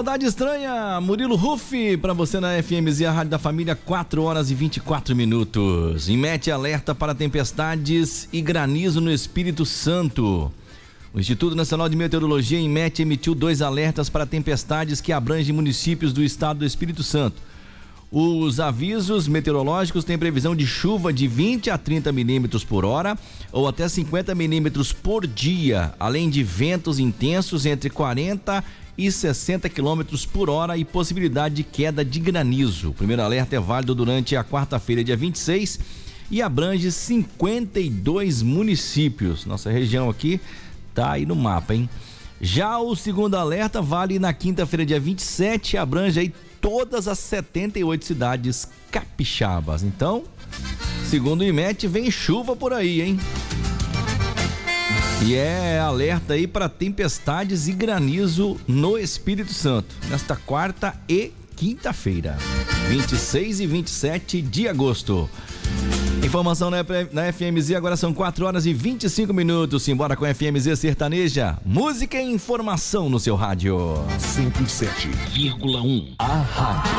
Saudade Estranha, Murilo Rufi, pra você na FMZ, a Rádio da Família, 4 horas e 24 minutos. INMET alerta para tempestades e granizo no Espírito Santo. O Instituto Nacional de Meteorologia, INMET, emitiu 2 alertas para tempestades que abrangem municípios do estado do Espírito Santo. Os avisos meteorológicos têm previsão de chuva de 20 a 30 milímetros por hora ou até 50 milímetros por dia, além de ventos intensos entre 40 e 60 quilômetros por hora e possibilidade de queda de granizo. O primeiro alerta é válido durante a quarta-feira, dia 26, e abrange 52 municípios. Nossa região aqui tá aí no mapa, hein? Já o segundo alerta vale na quinta-feira, dia 27, e abrange aí todas as 78 cidades capixabas. Então, segundo o INMET, vem chuva por aí, hein? E é alerta aí para tempestades e granizo no Espírito Santo, nesta quarta e quinta-feira, 26 e 27 de agosto. Informação na FMZ, agora são 4 horas e 25 minutos. Simbora com a FMZ Sertaneja. Música e informação no seu rádio. 107,1. A rádio